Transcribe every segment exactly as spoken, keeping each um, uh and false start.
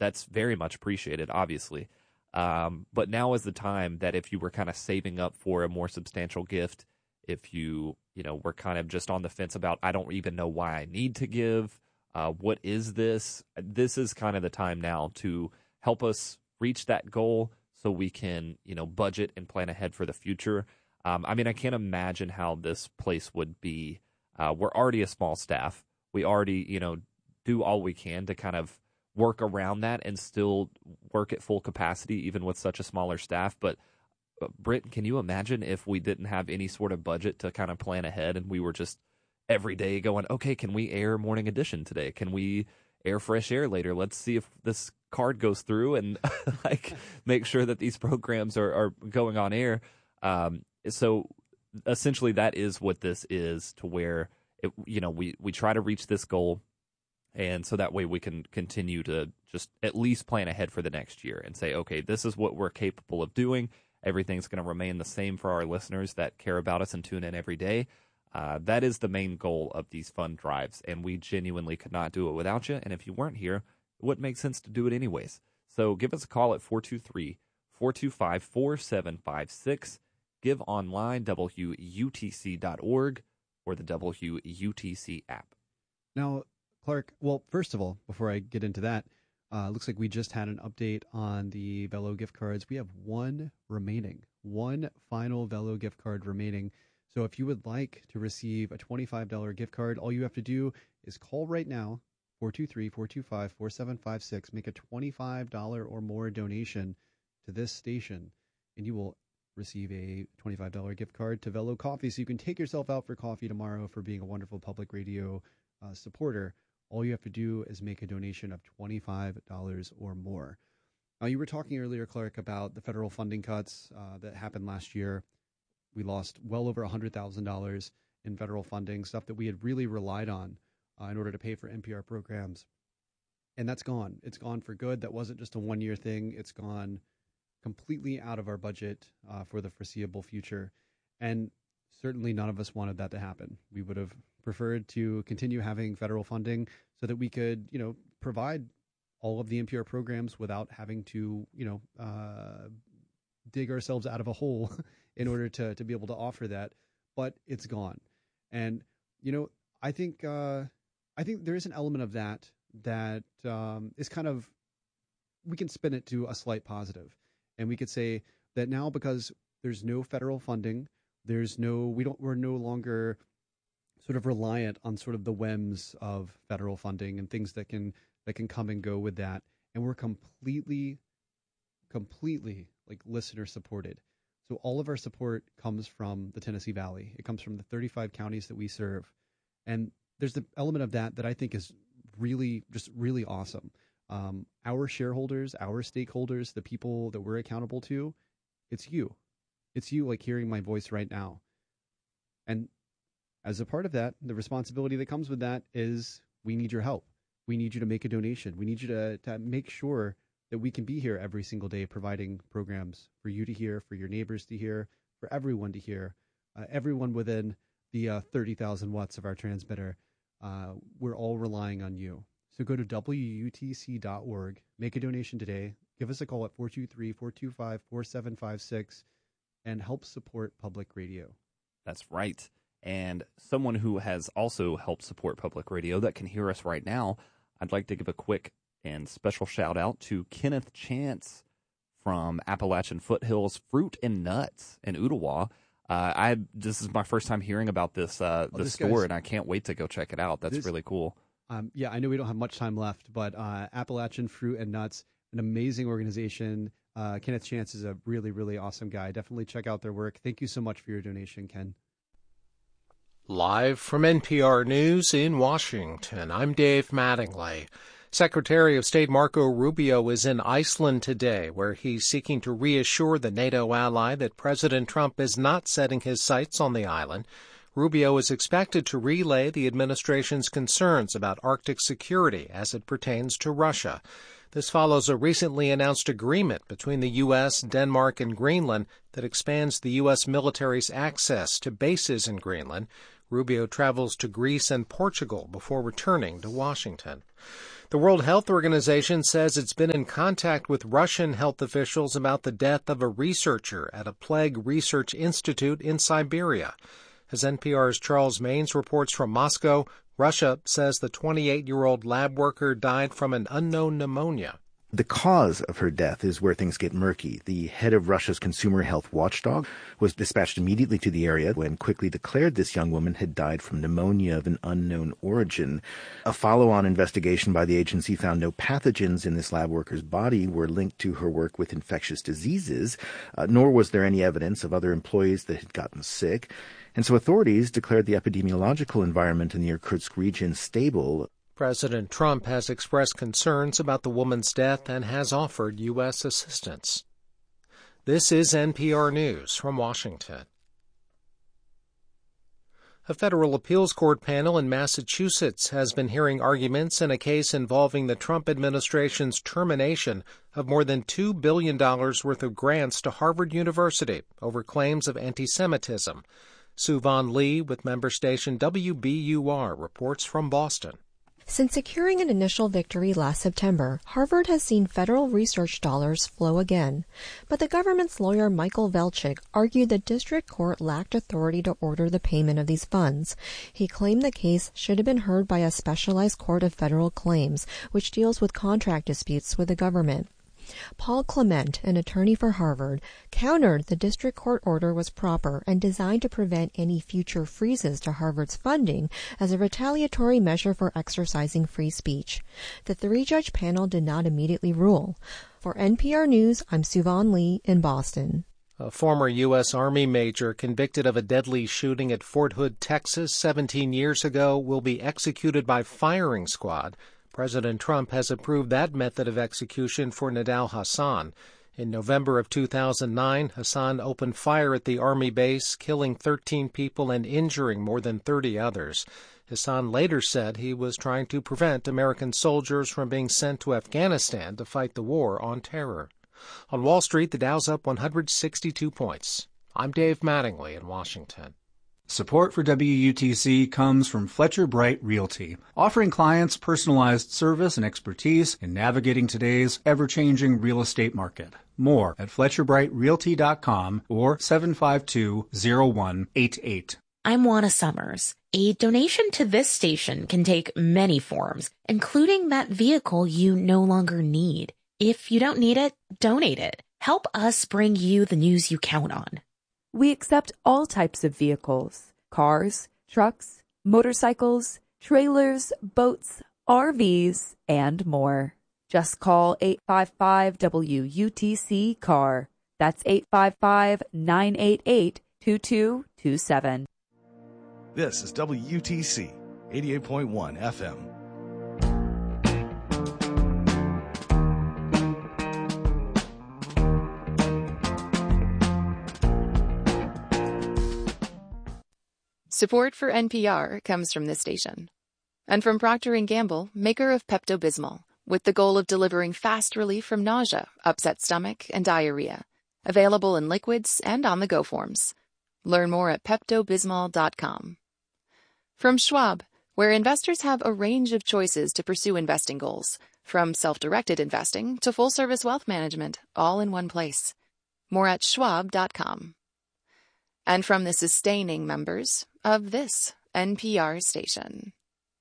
that's very much appreciated, obviously. Um, but now is the time that if you were kind of saving up for a more substantial gift, if you, you know, were kind of just on the fence about, I don't even know why I need to give, uh, what is this? This is kind of the time now to help us reach that goal so we can, you know, budget and plan ahead for the future. Um, I mean, I can't imagine how this place would be. Uh, we're already a small staff. We already, you know, do all we can to kind of work around that and still work at full capacity, even with such a smaller staff. But, but Britt, can you imagine if we didn't have any sort of budget to kind of plan ahead and we were just every day going, okay, can we air Morning Edition today? Can we air Fresh Air later? Let's see if this card goes through and like make sure that these programs are, are going on air. Um, so essentially that is what this is, to where, it, you know, we, we try to reach this goal. And so that way we can continue to just at least plan ahead for the next year and say, okay, this is what we're capable of doing. Everything's going to remain the same for our listeners that care about us and tune in every day. Uh, that is the main goal of these fund drives, and we genuinely could not do it without you. And if you weren't here, it wouldn't make sense to do it anyways. So give us a call at four two three, four two five, four seven five six. Give online, W U T C dot org, or the W U T C app. Now, Clark, well, first of all, before I get into that, uh, looks like we just had an update on the Velo gift cards. We have one remaining, one final Velo gift card remaining. So if you would like to receive a twenty-five dollars gift card, all you have to do is call right now, four two three, four two five, four seven five six, make a twenty-five dollars or more donation to this station, and you will receive a twenty-five dollars gift card to Velo Coffee. So you can take yourself out for coffee tomorrow for being a wonderful public radio uh, supporter. All you have to do is make a donation of twenty-five dollars or more. Now, you were talking earlier, Clark, about the federal funding cuts uh, that happened last year. We lost well over one hundred thousand dollars in federal funding, stuff that we had really relied on uh, in order to pay for N P R programs. And that's gone. It's gone for good. That wasn't just a one-year thing. It's gone completely out of our budget uh, for the foreseeable future. And certainly none of us wanted that to happen. We would have preferred to continue having federal funding so that we could, you know, provide all of the N P R programs without having to, you know, uh, dig ourselves out of a hole in order to, to be able to offer that. But it's gone. And, you know, I think, uh, I think there is an element of that that um, is kind of, we can spin it to a slight positive. And we could say that now, because there's no federal funding, there's no, we don't, we're no longer sort of reliant on sort of the whims of federal funding and things that can, that can come and go with that. And we're completely, completely like listener supported. So all of our support comes from the Tennessee Valley. It comes from the thirty-five counties that we serve. And there's the element of that that I think is really, just really awesome. Um, our shareholders, our stakeholders, the people that we're accountable to, it's you. It's you, like, hearing my voice right now. And as a part of that, the responsibility that comes with that is we need your help. We need you to make a donation. We need you to, to make sure that we can be here every single day providing programs for you to hear, for your neighbors to hear, for everyone to hear, uh, everyone within the uh, thirty thousand watts of our transmitter. Uh, we're all relying on you. So go to W U T C dot org, make a donation today, give us a call at four two three, four two five, four seven five six, and help support public radio. That's right. And someone who has also helped support public radio that can hear us right now, I'd like to give a quick and special shout out to Kenneth Chance from Appalachian Foothills Fruit and Nuts in Ooltewah. Uh, I this is my first time hearing about this uh, oh, the this store, and I can't wait to go check it out. That's this, really cool. Um, yeah, I know we don't have much time left, but uh, Appalachian Fruit and Nuts, an amazing organization. Uh, Kenneth Chance is a really, really awesome guy. Definitely check out their work. Thank you so much for your donation, Ken. Live from N P R News in Washington, I'm Dave Mattingly. Secretary of State Marco Rubio is in Iceland today, where he's seeking to reassure the NATO ally that President Trump is not setting his sights on the island. Rubio is expected to relay the administration's concerns about Arctic security as it pertains to Russia. This follows a recently announced agreement between the U S, Denmark, and Greenland that expands the U S military's access to bases in Greenland. Rubio travels to Greece and Portugal before returning to Washington. The World Health Organization says it's been in contact with Russian health officials about the death of a researcher at a plague research institute in Siberia. As N P R's Charles Maines reports from Moscow, Russia says the twenty-eight-year-old lab worker died from an unknown pneumonia. The cause of her death is where things get murky. The head of Russia's consumer health watchdog was dispatched immediately to the area and quickly declared this young woman had died from pneumonia of an unknown origin. A follow-on investigation by the agency found no pathogens in this lab worker's body were linked to her work with infectious diseases, uh, nor was there any evidence of other employees that had gotten sick. And so authorities declared the epidemiological environment in the Irkutsk region stable. President Trump has expressed concerns about the woman's death and has offered U S assistance. This is N P R News from Washington. A federal appeals court panel in Massachusetts has been hearing arguments in a case involving the Trump administration's termination of more than two billion dollars worth of grants to Harvard University over claims of anti-Semitism. Suvon Lee with member station W B U R reports from Boston. Since securing an initial victory last September, Harvard has seen federal research dollars flow again. But the government's lawyer Michael Velchik argued the district court lacked authority to order the payment of these funds. He claimed the case should have been heard by a specialized court of federal claims, which deals with contract disputes with the government. Paul Clement, an attorney for Harvard, countered the district court order was proper and designed to prevent any future freezes to Harvard's funding as a retaliatory measure for exercising free speech. The three-judge panel did not immediately rule. For N P R News, I'm Suvon Lee in Boston. A former U S. Army major convicted of a deadly shooting at Fort Hood, Texas, seventeen years ago will be executed by firing squad. President Trump has approved that method of execution for Nidal Hasan. In November of two thousand nine, Hasan opened fire at the Army base, killing thirteen people and injuring more than thirty others. Hasan later said he was trying to prevent American soldiers from being sent to Afghanistan to fight the war on terror. On Wall Street, the Dow's up one hundred sixty-two points. I'm Dave Mattingly in Washington. Support for W U T C comes from Fletcher Bright Realty, offering clients personalized service and expertise in navigating today's ever-changing real estate market. More at fletcher bright realty dot com or seven five two, zero one eight eight. I'm Juana Summers. A donation to this station can take many forms, including that vehicle you no longer need. If you don't need it, donate it. Help us bring you the news you count on. We accept all types of vehicles, cars, trucks, motorcycles, trailers, boats, R Vs, and more. Just call eight five five W U T C C A R. That's eight five five, nine eight eight, two two two seven. This is W U T C, eighty-eight point one F M. Support for N P R comes from this station. And from Procter and Gamble, maker of Pepto-Bismol, with the goal of delivering fast relief from nausea, upset stomach, and diarrhea. Available in liquids and on-the-go forms. Learn more at Pepto Bismol dot com. From Schwab, where investors have a range of choices to pursue investing goals, from self-directed investing to full-service wealth management, all in one place. More at schwab dot com. And from the sustaining members of this N P R station.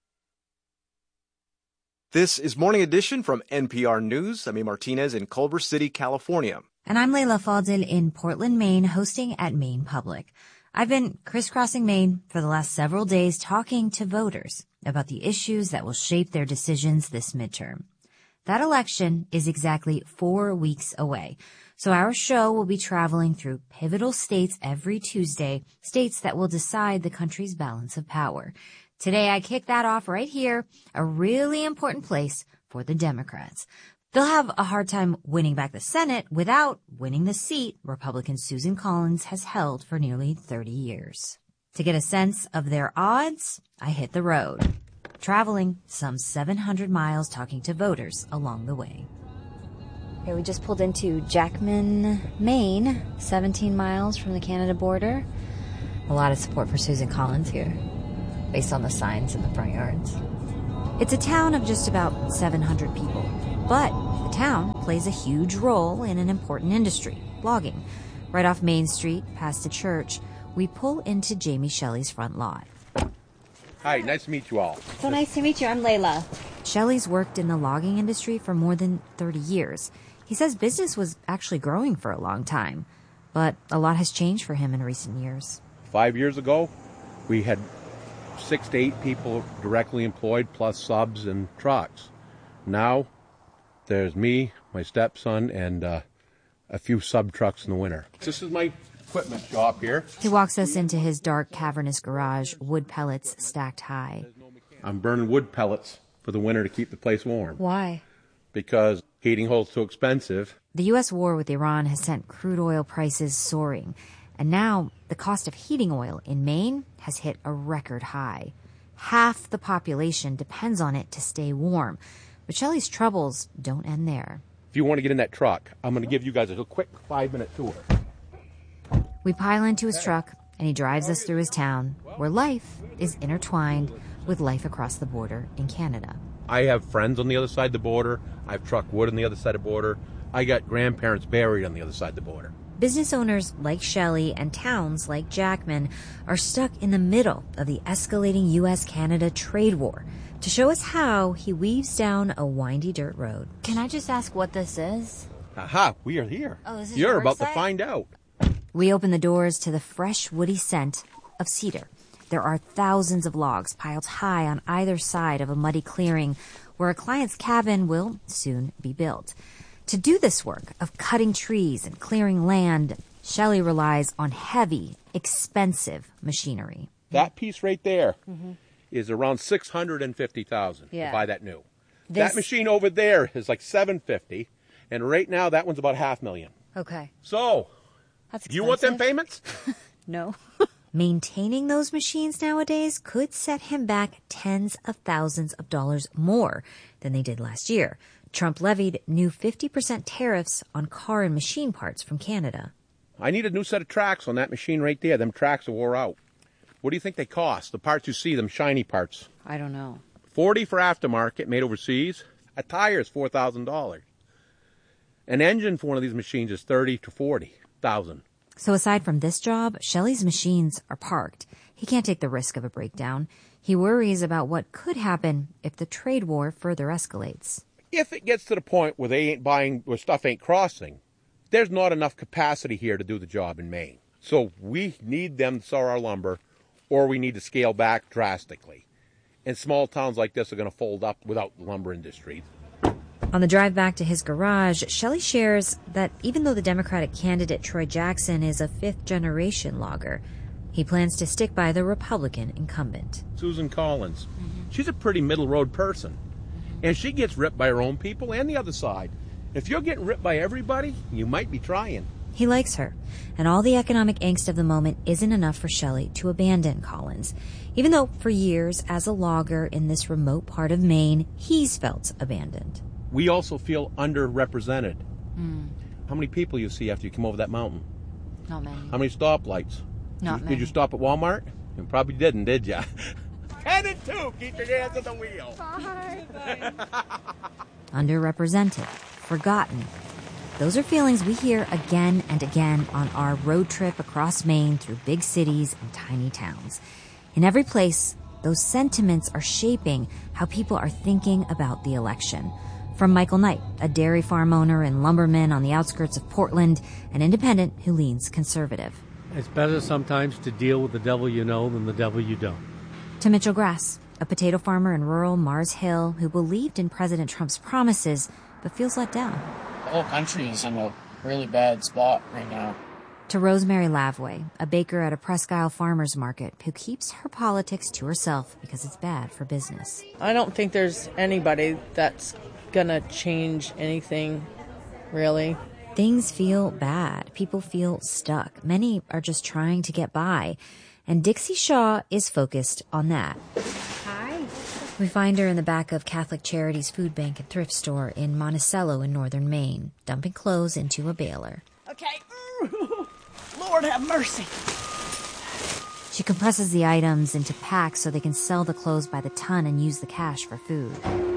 This is Morning Edition from N P R News. I'm A. Martinez in Culver City, California. And I'm Layla Fadil in Portland, Maine, hosting at Maine Public. I've been crisscrossing Maine for the last several days talking to voters about the issues that will shape their decisions this midterm. That election is exactly four weeks away. So our show will be traveling through pivotal states every Tuesday, states that will decide the country's balance of power. Today I kick that off right here, a really important place for the Democrats. They'll have a hard time winning back the Senate without winning the seat Republican Susan Collins has held for nearly thirty years. To get a sense of their odds, I hit the road, traveling some seven hundred miles talking to voters along the way. Okay, we just pulled into Jackman, Maine, seventeen miles from the Canada border. A lot of support for Susan Collins here, based on the signs in the front yards. It's a town of just about seven hundred people, but the town plays a huge role in an important industry, logging. Right off Main Street, past a church, we pull into Jamie Shelley's front lot. Hi, nice to meet you all. So nice to meet you. I'm Layla. Shelley's worked in the logging industry for more than thirty years. He says business was actually growing for a long time, but a lot has changed for him in recent years. Five years ago, we had six to eight people directly employed, plus subs and trucks. Now, there's me, my stepson, and uh, a few sub trucks in the winter. This is my equipment shop here. He walks us into his dark, cavernous garage, wood pellets stacked high. I'm burning wood pellets for the winter to keep the place warm. Why? Because heating oil's too expensive. The U S war with Iran has sent crude oil prices soaring, and now the cost of heating oil in Maine has hit a record high. Half the population depends on it to stay warm, but Shelley's troubles don't end there. If you want to get in that truck, I'm going to give you guys a quick five-minute tour. We pile into his truck, and he drives us through his town, where life is intertwined with life across the border in Canada. I have friends on the other side of the border. I have truck wood on the other side of the border. I got grandparents buried on the other side of the border. Business owners like Shelley and towns like Jackman are stuck in the middle of the escalating U S Canada trade war. To show us how, he weaves down a windy dirt road. Can I just ask what this is? Aha, we are here. Oh, this is You're your about site? to find out. We open the doors to the fresh, woody scent of cedar. There are thousands of logs piled high on either side of a muddy clearing where a client's cabin will soon be built. To do this work of cutting trees and clearing land, Shelley relies on heavy, expensive machinery. That piece right there Mm-hmm. is around six hundred fifty thousand dollars Yeah. to buy that new. This- That machine over there is like seven hundred fifty thousand dollars, and right now that one's about half million. Okay. So, That's you want them expensive. payments? No. Maintaining those machines nowadays could set him back tens of thousands of dollars more than they did last year. Trump levied new fifty percent tariffs on car and machine parts from Canada. I need a new set of tracks on that machine right there. Them tracks are wore out. What do you think they cost? The parts you see, them shiny parts. I don't know. forty for aftermarket, made overseas. A tire is four thousand dollars. An engine for one of these machines is thirty to forty thousand. So aside from this job, Shelley's machines are parked. He can't take the risk of a breakdown. He worries about what could happen if the trade war further escalates. If it gets to the point where they ain't buying, where stuff ain't crossing, there's not enough capacity here to do the job in Maine. So we need them to sell our lumber, or we need to scale back drastically. And small towns like this are going to fold up without the lumber industry. On the drive back to his garage, Shelley shares that even though the Democratic candidate Troy Jackson is a fifth-generation logger, he plans to stick by the Republican incumbent. Susan Collins, she's a pretty middle-road person. And she gets ripped by her own people and the other side. If you're getting ripped by everybody, you might be trying. He likes her, and all the economic angst of the moment isn't enough for Shelley to abandon Collins. Even though for years, as a logger in this remote part of Maine, he's felt abandoned. We also feel underrepresented. Mm. How many people you see after you come over that mountain? Not many. How many stoplights? Not did, many. Did you stop at Walmart? You probably didn't, did ya? Ten and two, keep your hands on the wheel. Underrepresented, forgotten. Those are feelings we hear again and again on our road trip across Maine through big cities and tiny towns. In every place, those sentiments are shaping how people are thinking about the election. From Michael Knight, a dairy farm owner and lumberman on the outskirts of Portland, an independent who leans conservative. It's better sometimes to deal with the devil you know than the devil you don't. To Mitchell Grass, a potato farmer in rural Mars Hill who believed in President Trump's promises but feels let down. The whole country is in a really bad spot right now. To Rosemary Lavway, a baker at a Presque Isle farmers market who keeps her politics to herself because it's bad for business. I don't think there's anybody that's gonna change anything, really. Things feel bad. People feel stuck. Many are just trying to get by. And Dixie Shaw is focused on that. Hi. We find her in the back of Catholic Charities Food Bank and Thrift Store in Monticello in northern Maine, dumping clothes into a baler. Okay. Lord have mercy. She compresses the items into packs so they can sell the clothes by the ton and use the cash for food.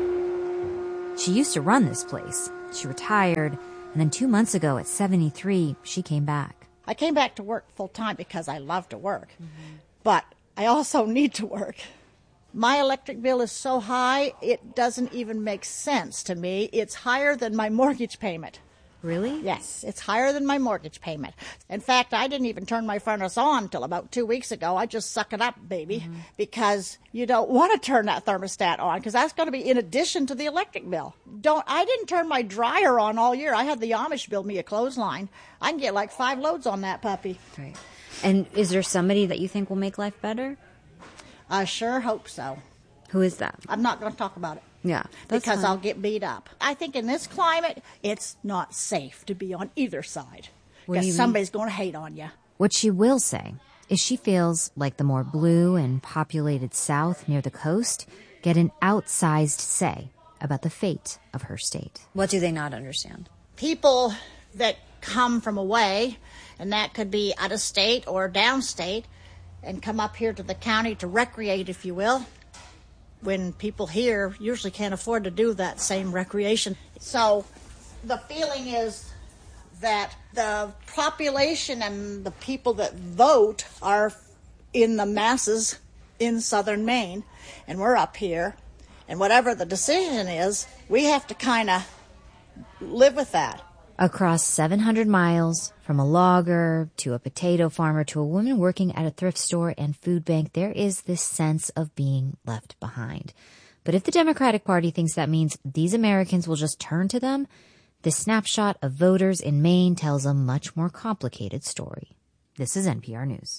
She used to run this place. She retired, and then two months ago at seventy-three, she came back. I came back to work full time because I love to work, mm-hmm. but I also need to work. My electric bill is so high, it doesn't even make sense to me. It's higher than my mortgage payment. Really? Yes, it's higher than my mortgage payment. In fact, I didn't even turn my furnace on until about two weeks ago. I just suck it up, baby, mm-hmm. because you don't want to turn that thermostat on because that's going to be in addition to the electric bill. Don't. I didn't turn my dryer on all year. I had the Amish build me a clothesline. I can get like five loads on that puppy. Right. And is there somebody that you think will make life better? I sure hope so. Who is that? I'm not going to talk about it. Yeah. Because fine. I'll get beat up. I think in this climate, it's not safe to be on either side. Because somebody's going to hate on you. What she will say is she feels like the more blue and populated South near the coast get an outsized say about the fate of her state. What do they not understand? People that come from away, and that could be out of state or downstate, and come up here to the county to recreate, if you will, when people here usually can't afford to do that same recreation. So the feeling is that the population and the people that vote are in the masses in southern Maine, and we're up here, and whatever the decision is, we have to kind of live with that. Across seven hundred miles, from a logger to a potato farmer to a woman working at a thrift store and food bank, there is this sense of being left behind. But if the Democratic Party thinks that means these Americans will just turn to them, this snapshot of voters in Maine tells a much more complicated story. This is N P R News.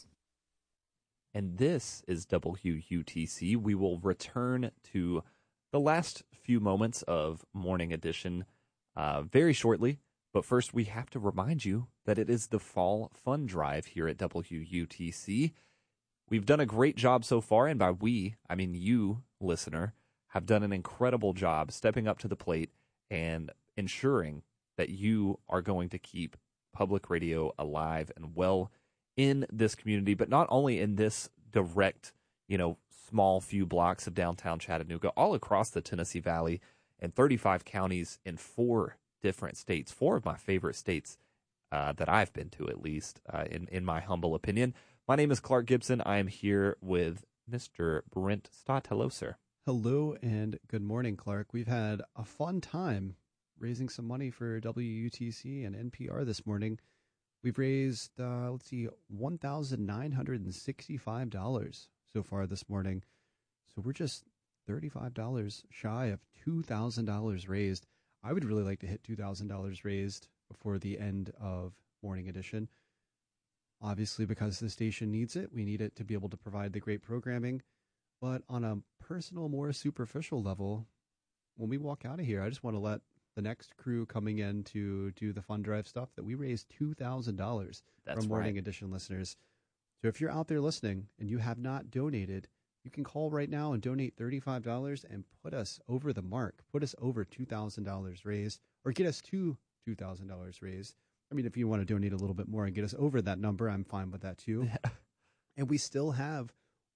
And this is W U T C. We will return to the last few moments of Morning Edition uh, very shortly. But first, we have to remind you that it is the Fall Fund Drive here at W U T C. We've done a great job so far, and by we, I mean you, listener, have done an incredible job stepping up to the plate and ensuring that you are going to keep public radio alive and well in this community, but not only in this direct, you know, small few blocks of downtown Chattanooga, all across the Tennessee Valley and thirty-five counties in four different states, four of my favorite states uh, that I've been to, at least, uh, in, in my humble opinion. My name is Clark Gibson. I am here with Mister Brent Stott. Hello, sir. Hello, and good morning, Clark. We've had a fun time raising some money for W U T C and N P R this morning. We've raised, uh, let's see, one thousand nine hundred sixty-five dollars so far this morning. So we're just thirty-five dollars shy of two thousand dollars raised. I would really like to hit two thousand dollars raised before the end of Morning Edition. Obviously, because the station needs it, we need it to be able to provide the great programming. But on a personal, more superficial level, when we walk out of here, I just want to let the next crew coming in to do the Fund Drive stuff that we raised two thousand dollars from Morning right. Edition listeners. So if you're out there listening and you have not donated, you can call right now and donate thirty-five dollars and put us over the mark. Put us over two thousand dollars raised, or get us to two thousand dollars raised. I mean, if you want to donate a little bit more and get us over that number, I'm fine with that too. And we still have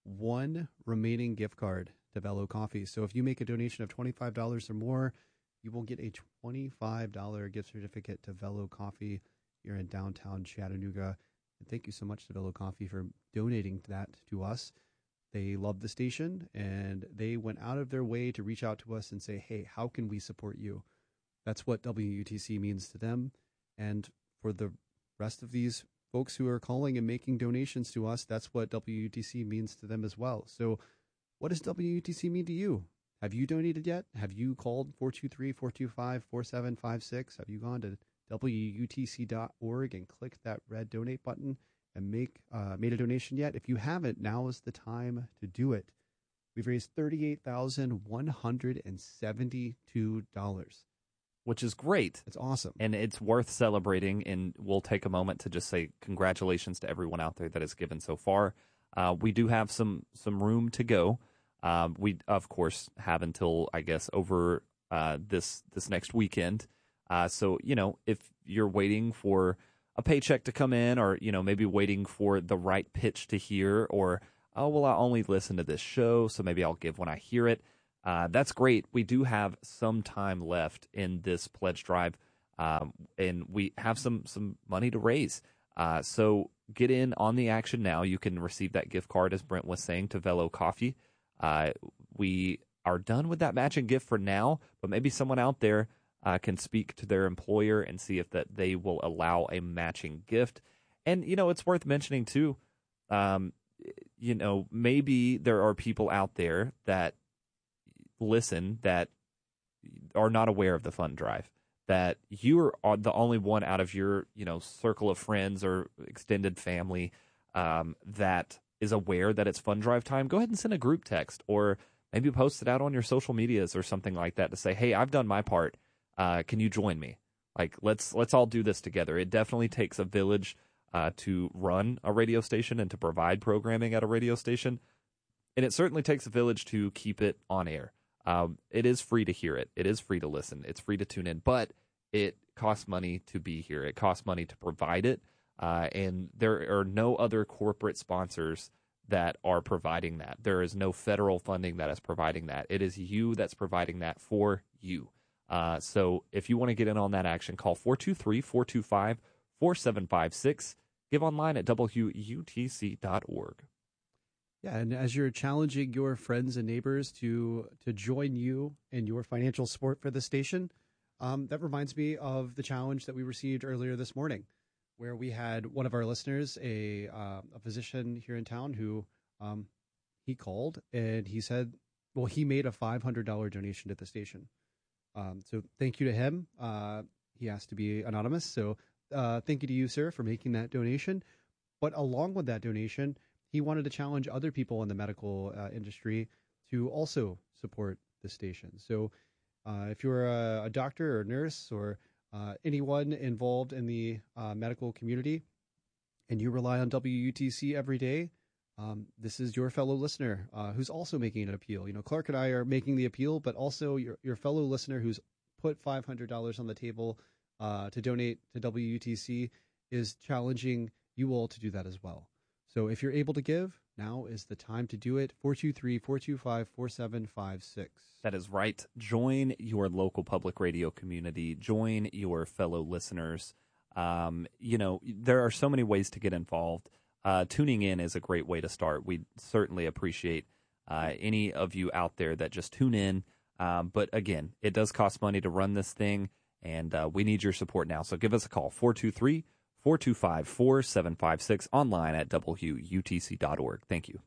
one remaining gift card to Velo Coffee. So if you make a donation of twenty-five dollars or more, you will get a twenty-five dollars gift certificate to Velo Coffee here in downtown Chattanooga. And thank you so much to Velo Coffee for donating that to us. They love the station, and they went out of their way to reach out to us and say, hey, how can we support you? That's what W U T C means to them. And for the rest of these folks who are calling and making donations to us, that's what W U T C means to them as well. So what does W U T C mean to you? Have you donated yet? Have you called four two three, four two five, four seven five six? Have you gone to W U T C dot org and clicked that red donate button and make uh, made a donation yet? If you haven't, now is the time to do it. We've raised thirty-eight thousand one hundred seventy-two dollars. Which is great. It's awesome. And it's worth celebrating, and we'll take a moment to just say congratulations to everyone out there that has given so far. Uh, we do have some, some room to go. Um, we, of course, have until, I guess, over uh, this this next weekend. Uh, so, you know, if you're waiting for a paycheck to come in, or, you know, maybe waiting for the right pitch to hear, or, oh, well, I only listen to this show, so maybe I'll give when I hear it. Uh, that's great. We do have some time left in this pledge drive, um, and we have some, some money to raise. Uh, so get in on the action now. You can receive that gift card, as Brent was saying, to Velo Coffee. Uh, we are done with that matching gift for now, but maybe someone out there uh, can speak to their employer and see if that they will allow a matching gift. And, you know, it's worth mentioning, too, um, you know, maybe there are people out there that listen that are not aware of the fund drive, that you are the only one out of your, you know, circle of friends or extended family um, that is aware that it's fund drive time. Go ahead and send a group text, or maybe post it out on your social medias or something like that to say, hey, I've done my part. Uh, can you join me? Like, let's let's all do this together. It definitely takes a village uh, to run a radio station and to provide programming at a radio station. And it certainly takes a village to keep it on air. Um, it is free to hear it. It is free to listen. It's free to tune in, but it costs money to be here. It costs money to provide it. Uh, and there are no other corporate sponsors that are providing that. There is no federal funding that is providing that. It is you that's providing that for you. Uh, so if you want to get in on that action, call four two three, four two five, four seven five six. Give online at W U T C dot org. Yeah, and as you're challenging your friends and neighbors to to join you in your financial support for the station, um, that reminds me of the challenge that we received earlier this morning, where we had one of our listeners, a uh, a physician here in town, who um, he called and he said, well, he made a five hundred dollars donation to the station. Um, so thank you to him. Uh, he asked to be anonymous. So uh, thank you to you, sir, for making that donation. But along with that donation, he wanted to challenge other people in the medical uh, industry to also support the station. So uh, if you're a, a doctor or a nurse or uh, anyone involved in the uh, medical community and you rely on W U T C every day, um, this is your fellow listener uh, who's also making an appeal. You know, Clark and I are making the appeal, but also your, your fellow listener who's put five hundred dollars on the table uh, to donate to W U T C is challenging you all to do that as well. So if you're able to give, now is the time to do it. four two three, four two five, four seven five six. That is right. Join your local public radio community. Join your fellow listeners. Um, you know, there are so many ways to get involved. Uh, tuning in is a great way to start. We certainly appreciate uh, any of you out there that just tune in. Um, but again, it does cost money to run this thing, and uh, we need your support now. So give us a call, four two three, four two five, four seven five six, online at W U T C dot org. Thank you.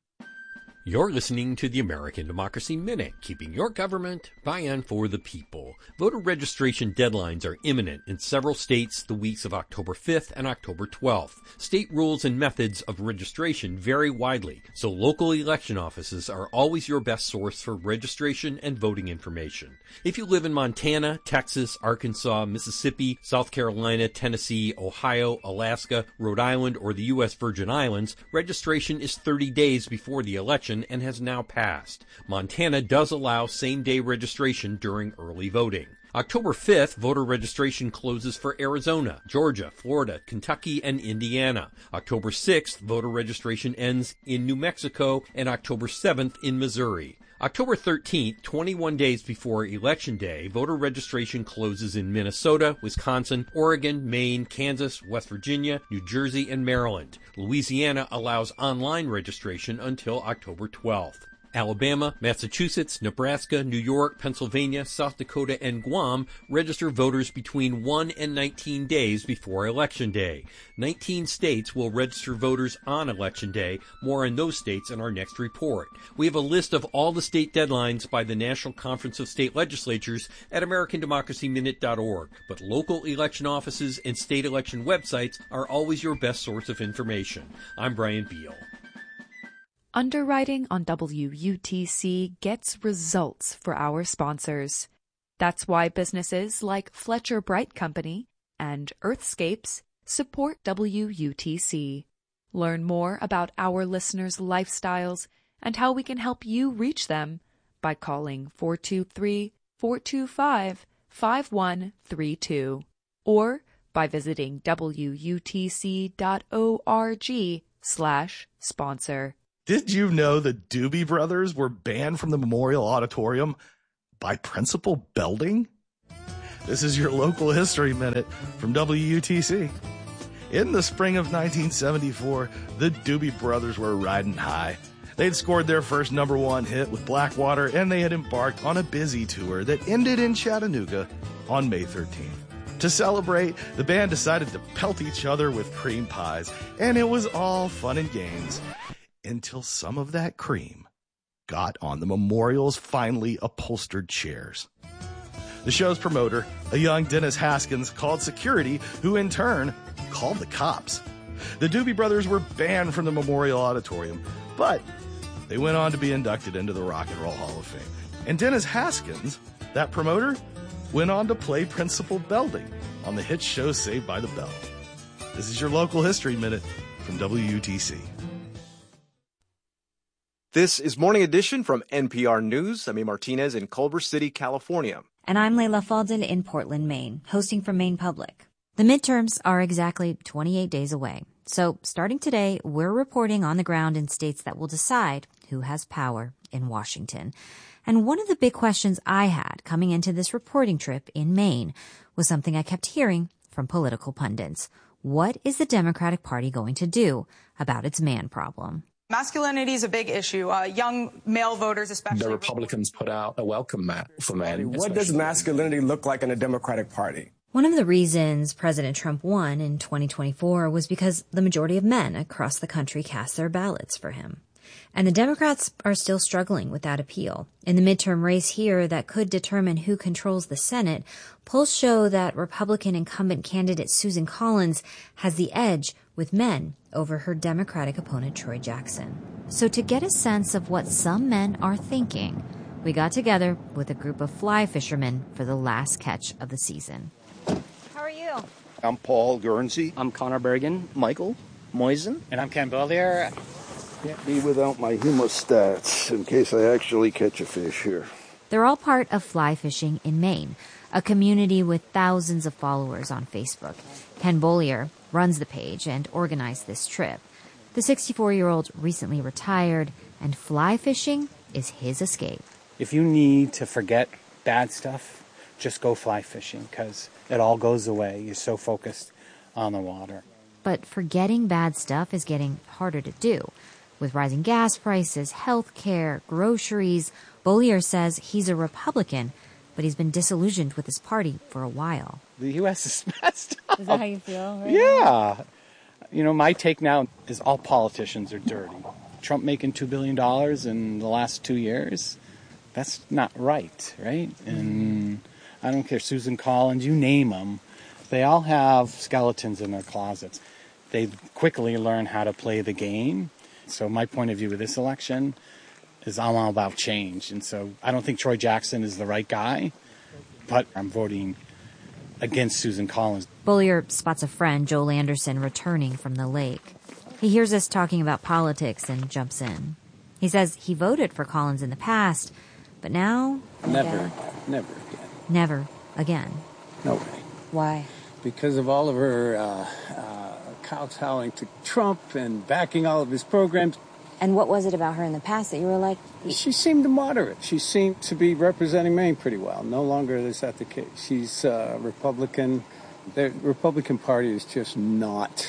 You're listening to the American Democracy Minute, keeping your government by and for the people. Voter registration deadlines are imminent in several states the weeks of October fifth and October twelfth. State rules and methods of registration vary widely, so local election offices are always your best source for registration and voting information. If you live in Montana, Texas, Arkansas, Mississippi, South Carolina, Tennessee, Ohio, Alaska, Rhode Island, or the U S Virgin Islands, registration is thirty days before the election and has now passed. Montana does allow same-day registration during early voting. October fifth, voter registration closes for Arizona, Georgia, Florida, Kentucky, and Indiana. October sixth, voter registration ends in New Mexico, and October seventh in Missouri. October thirteenth, twenty-one days before Election Day, voter registration closes in Minnesota, Wisconsin, Oregon, Maine, Kansas, West Virginia, New Jersey, and Maryland. Louisiana allows online registration until October twelfth. Alabama, Massachusetts, Nebraska, New York, Pennsylvania, South Dakota, and Guam register voters between one and nineteen days before Election Day. nineteen states will register voters on Election Day. More on those states in our next report. We have a list of all the state deadlines by the National Conference of State Legislatures at American Democracy Minute dot org, but local election offices and state election websites are always your best source of information. I'm Brian Beal. Underwriting on W U T C gets results for our sponsors. That's why businesses like Fletcher Bright Company and Earthscapes support W U T C. Learn more about our listeners' lifestyles and how we can help you reach them by calling four two three, four two five, five one three two or by visiting wutc.org slash sponsor. Did you know the Doobie Brothers were banned from the Memorial Auditorium by Principal Belding? This is your local history minute from W U T C. In the spring of nineteen seventy-four, the Doobie Brothers were riding high. They'd scored their first number one hit with Blackwater, and they had embarked on a busy tour that ended in Chattanooga on May thirteenth. To celebrate, the band decided to pelt each other with cream pies, and it was all fun and games until some of that cream got on the Memorial's finely upholstered chairs. The show's promoter, a young Dennis Haskins, called security, who in turn called the cops. The Doobie Brothers were banned from the Memorial Auditorium, but they went on to be inducted into the Rock and Roll Hall of Fame. And Dennis Haskins, that promoter, went on to play Principal Belding on the hit show Saved by the Bell. This is your local history minute from W U T C. This is Morning Edition from N P R News. I'm A. Martinez in Culver City, California. And I'm Layla Faldin in Portland, Maine, hosting from Maine Public. The midterms are exactly twenty-eight days away. So starting today, we're reporting on the ground in states that will decide who has power in Washington. And one of the big questions I had coming into this reporting trip in Maine was something I kept hearing from political pundits. What is the Democratic Party going to do about its man problem? Masculinity is a big issue. Uh, young male voters, especially. The Republicans put out a welcome mat for men. What does masculinity look like in the Democratic Party? One of the reasons President Trump won in twenty twenty-four was because the majority of men across the country cast their ballots for him. And the Democrats are still struggling with that appeal. In the midterm race here that could determine who controls the Senate, polls show that Republican incumbent candidate Susan Collins has the edge with men over her Democratic opponent Troy Jackson. So to get a sense of what some men are thinking, we got together with a group of fly fishermen for the last catch of the season. How are you? I'm Paul Guernsey. I'm Connor Bergen. Michael Moisen. And I'm Ken Bollier. Can't be without my hemostats in case I actually catch a fish here. They're all part of Fly Fishing in Maine, a community with thousands of followers on Facebook. Ken Bollier runs the page and organized this trip. The sixty-four-year-old recently retired, and fly fishing is his escape. If you need to forget bad stuff, just go fly fishing because it all goes away. You're so focused on the water. But forgetting bad stuff is getting harder to do. With rising gas prices, health care, groceries, Bollier says he's a Republican, but he's been disillusioned with his party for a while. The U S is messed up. Is that how you feel? Right yeah. Now? You know, my take now is all politicians are dirty. Trump making two billion dollars in the last two years, that's not right, right? And I don't care, Susan Collins, you name them, they all have skeletons in their closets. They quickly learn how to play the game. So my point of view with this election is I'm all about change. And so I don't think Troy Jackson is the right guy, but I'm voting against Susan Collins. Bollier spots a friend, Joel Anderson, returning from the lake. He hears us talking about politics and jumps in. He says he voted for Collins in the past, but now... Never, yeah. never again. Never again. No way. Why? Because of all of her uh, uh, kowtowing to Trump and backing all of his programs. And what was it about her in the past that you were like... She seemed moderate. She seemed to be representing Maine pretty well. No longer is that the case. She's uh, Republican. The Republican Party is just not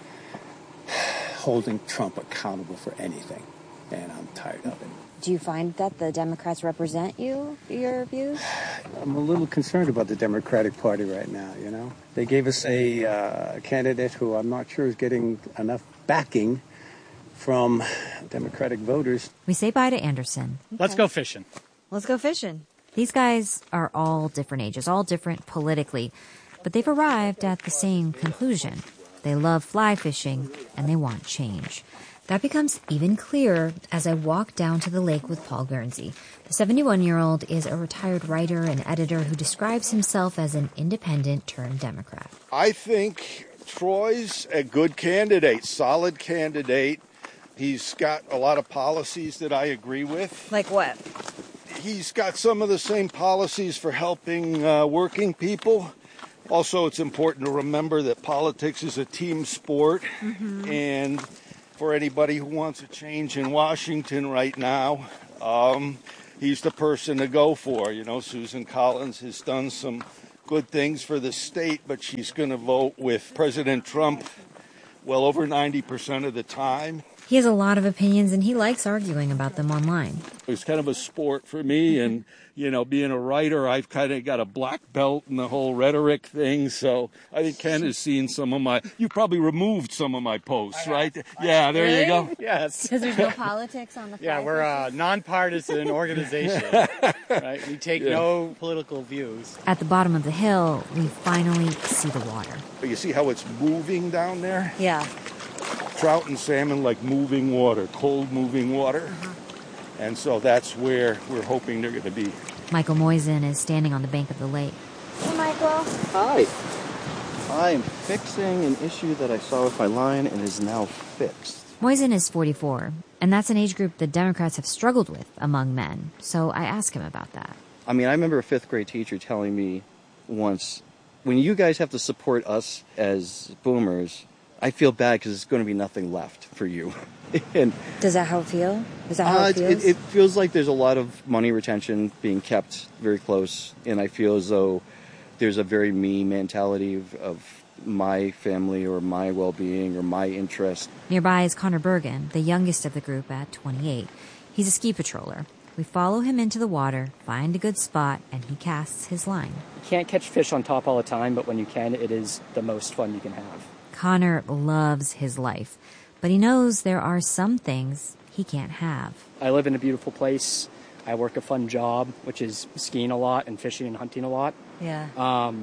holding Trump accountable for anything. And I'm tired of it. Do you find that the Democrats represent you, your views? I'm a little concerned about the Democratic Party right now, you know. They gave us a uh, candidate who I'm not sure is getting enough backing from Democratic voters. We say bye to Anderson. Okay. Let's go fishing. Let's go fishing. These guys are all different ages, all different politically, but they've arrived at the same conclusion. They love fly fishing, and they want change. That becomes even clearer as I walk down to the lake with Paul Guernsey. The seventy-one-year-old is a retired writer and editor who describes himself as an independent-turned Democrat. I think Troy's a good candidate, solid candidate. He's got a lot of policies that I agree with. Like what? He's got some of the same policies for helping uh, working people, Also, it's important to remember that politics is a team sport, mm-hmm. and for anybody who wants a change in Washington right now, um, he's the person to go for. You know, Susan Collins has done some good things for the state, but she's going to vote with President Trump well over ninety percent of the time. He has a lot of opinions, and he likes arguing about them online. It's kind of a sport for me, and, you know, being a writer, I've kind of got a black belt in the whole rhetoric thing, so I think Ken has seen some of my, you probably removed some of my posts, right? Yeah, there really? you go. Yes. Because there's no politics on the Yeah, we're a nonpartisan organization, right? We take yeah. no political views. At the bottom of the hill, we finally see the water. You see how it's moving down there? Yeah. Trout and salmon like moving water, cold moving water. Uh-huh. And so that's where we're hoping they're going to be. Michael Moisen is standing on the bank of the lake. Hey, Michael. Hi. I am fixing an issue that I saw with my line and is now fixed. Moisen is forty-four, and that's an age group the Democrats have struggled with among men. So I asked him about that. I mean, I remember a fifth grade teacher telling me once, when you guys have to support us as boomers, I feel bad because there's going to be nothing left for you. and Does that how it feel? Is that how uh, it feels? It, it feels like there's a lot of money retention being kept very close, and I feel as though there's a very me mentality of, of my family or my well-being or my interest. Nearby is Connor Bergen, the youngest of the group at twenty-eight. He's a ski patroller. We follow him into the water, find a good spot, and he casts his line. You can't catch fish on top all the time, but when you can, it is the most fun you can have. Connor loves his life, but he knows there are some things he can't have. I live in a beautiful place. I work a fun job, which is skiing a lot and fishing and hunting a lot. Yeah. Um,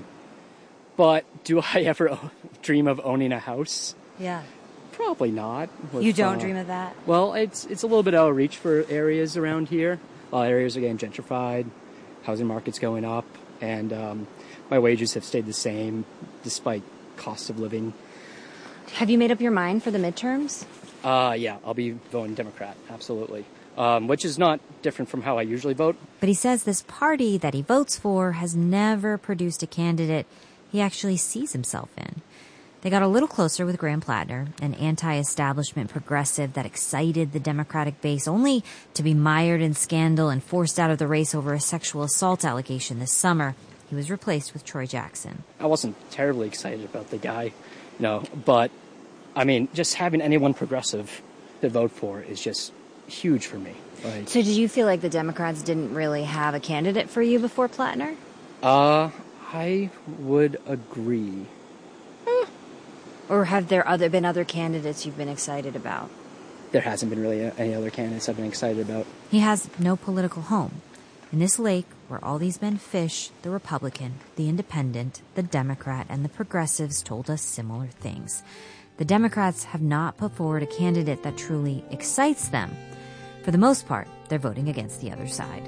but do I ever dream of owning a house? Yeah. Probably not. With, you don't uh, dream of that? Well, it's it's a little bit out of reach for areas around here. A lot of areas are getting gentrified, housing market's going up, and um, my wages have stayed the same despite cost of living. Have you made up your mind for the midterms? Uh, yeah, I'll be voting Democrat, absolutely. Um, which is not different from how I usually vote. But he says this party that he votes for has never produced a candidate he actually sees himself in. They got a little closer with Graham Plattner, an anti-establishment progressive that excited the Democratic base, only to be mired in scandal and forced out of the race over a sexual assault allegation this summer. He was replaced with Troy Jackson. I wasn't terribly excited about the guy, you know, but, I mean, just having anyone progressive to vote for is just huge for me. Like, so did you feel like the Democrats didn't really have a candidate for you before Plattner? Uh, I would agree. Or have there other been other candidates you've been excited about? There hasn't been really any other candidates I've been excited about. He has no political home. In this lake where all these men fish, the Republican, the Independent, the Democrat, and the progressives told us similar things. The Democrats have not put forward a candidate that truly excites them. For the most part, they're voting against the other side.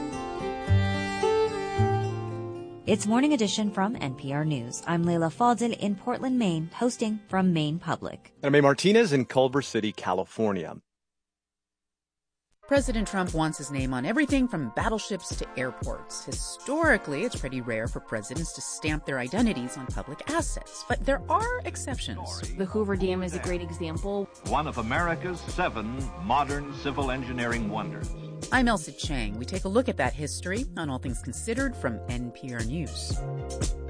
It's Morning Edition from N P R News. I'm Leila Fadel in Portland, Maine, hosting from Maine Public. And I'm A. Martinez in Culver City, California. President Trump wants his name on everything from battleships to airports. Historically, it's pretty rare for presidents to stamp their identities on public assets, but there are exceptions. The Hoover Dam is a great example. One of America's seven modern civil engineering wonders. I'm Elsa Chang. We take a look at that history on All Things Considered from N P R News.